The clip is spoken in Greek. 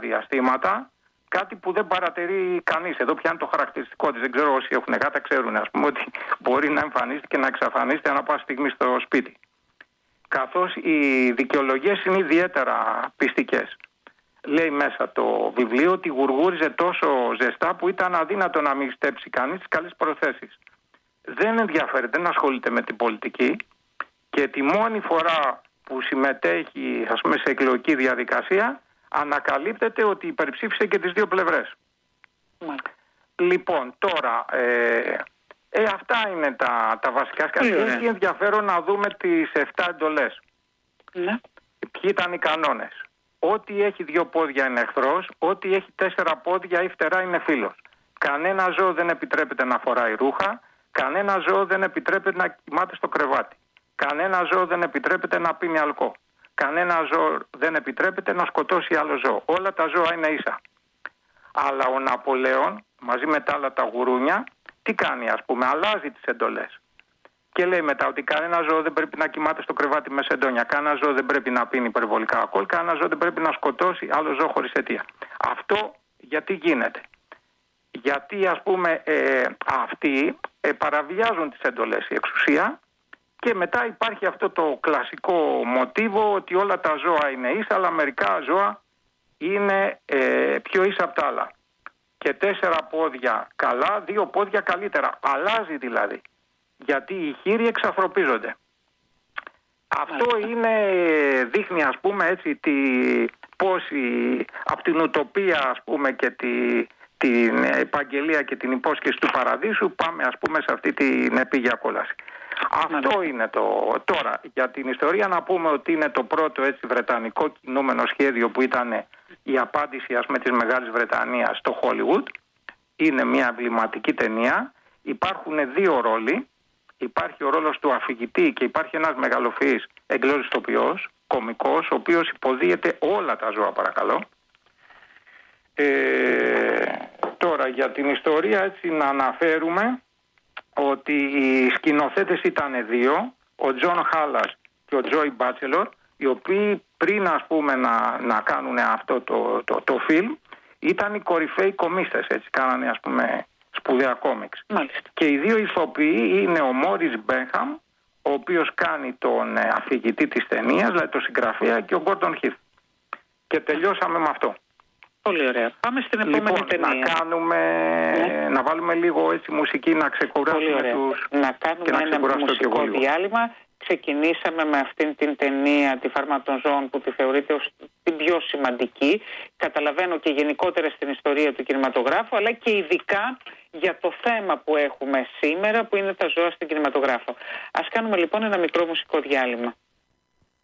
διαστήματα, κάτι που δεν παρατηρεί κανείς. Εδώ πιάνει το χαρακτηριστικό της. Δεν ξέρω όσοι έχουν γάτα ξέρουν, ας πούμε, ότι μπορεί να εμφανίζεται και να εξαφανίζεται ανά πάσα στιγμή στο σπίτι. Καθώς οι δικαιολογίες είναι ιδιαίτερα πιστικές. Λέει μέσα το βιβλίο ότι γουργούριζε τόσο ζεστά που ήταν αδύνατο να μην στέψει κανείς τις καλές προθέσεις. Δεν ενδιαφέρεται, δεν ασχολείται με την πολιτική και τη μόνη φορά που συμμετέχει, ας πούμε, σε εκλογική διαδικασία, ανακαλύπτεται ότι υπερψήφισε και τις δύο πλευρές. Λοιπόν, τώρα, αυτά είναι τα βασικά. Έχει ενδιαφέρον να δούμε τις 7 εντολές. Ναι. Ποιοι ήταν οι κανόνες. Ό,τι έχει 2 πόδια είναι εχθρός, ό,τι έχει 4 πόδια ή φτερά είναι φίλος. Κανένα ζώο δεν επιτρέπεται να φοράει ρούχα, κανένα ζώο δεν επιτρέπεται να κοιμάται στο κρεβάτι. Κανένα ζώο δεν επιτρέπεται να πίνει αλκοόλ. Κανένα ζώο δεν επιτρέπεται να σκοτώσει άλλο ζώο. Όλα τα ζώα είναι ίσα. Αλλά ο Ναπολέον, μαζί με τα άλλα τα γουρούνια, τι κάνει, ας πούμε, αλλάζει τις εντολές. Και λέει μετά ότι κανένα ζώο δεν πρέπει να κοιμάται στο κρεβάτι με σεντόνια, κανένα ζώο δεν πρέπει να πίνει υπερβολικά αλκοόλ, κανένα ζώο δεν πρέπει να σκοτώσει άλλο ζώο χωρίς αιτία. Αυτό γιατί γίνεται. Γιατί, ας πούμε, αυτοί παραβιάζουν τις εντολές, η εξουσία, και μετά υπάρχει αυτό το κλασικό μοτίβο ότι όλα τα ζώα είναι ίσα, αλλά μερικά ζώα είναι πιο ίσα από τα άλλα. Και 4 πόδια καλά, 2 πόδια καλύτερα. Αλλάζει δηλαδή. Γιατί οι χείροι εξαθροπίζονται. Αυτό δείχνει, ας πούμε, έτσι, πώς από την ουτοπία, ας πούμε, και την επαγγελία και την υπόσχεση του παραδείσου πάμε, ας πούμε, σε αυτή την επίγεια κόλαση. Αυτό είναι τώρα. Για την ιστορία να πούμε ότι είναι το πρώτο, έτσι, βρετανικό κινούμενο σχέδιο που ήταν η απάντηση, ας πούμε, της Μεγάλης Βρετανίας στο Hollywood. Είναι μια εμβληματική ταινία. Υπάρχουν 2 ρόλοι. Υπάρχει ο ρόλος του αφηγητή και υπάρχει ένας μεγαλοφυής εγγλώζης ηθοποιός, κωμικός, ο οποίος υποδίεται όλα τα ζώα, παρακαλώ. Τώρα για την ιστορία, έτσι, να αναφέρουμε ότι οι σκηνοθέτες ήταν 2, ο Τζον Χάλας και ο Τζόι Μπάτσελορ, οι οποίοι πριν, ας πούμε, να κάνουν αυτό το φιλμ, ήταν οι κορυφαίοι κομίστες, έτσι, κάνανε, ας πούμε, σπουδαία κόμιξ. Και οι 2 ηθοποιοί είναι ο Μόρις Μπένχαμ, ο οποίος κάνει τον αφηγητή της ταινίας, δηλαδή τον συγγραφέα, και ο Γκόρντον Χιθ. Και τελειώσαμε με αυτό. Πολύ ωραία. Πάμε στην επόμενη ταινία. Να βάλουμε λίγο, έτσι, μουσική, να ξεκουράσουμε τους... Να κάνουμε ένα μουσικό διάλειμμα. Ξεκινήσαμε με αυτήν την ταινία, τη Φάρμα των Ζώων, που τη θεωρείται ως την πιο σημαντική. Καταλαβαίνω και γενικότερα στην ιστορία του κινηματογράφου, αλλά και ειδικά για το θέμα που έχουμε σήμερα, που είναι τα ζώα στην κινηματογράφο. Ας κάνουμε λοιπόν ένα μικρό μουσικό διάλειμμα.